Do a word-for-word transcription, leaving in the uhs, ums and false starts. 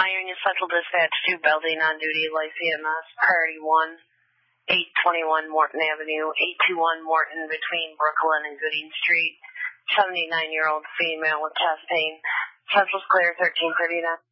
Union Central Dispatch two, Belding on duty, Life E M S, priority one, eight twenty-one Morton Avenue, eight two one Morton between Brooklyn and Gooding Street, seventy-nine-year-old female with chest pain. Central's clear, thirteen thirty-nine.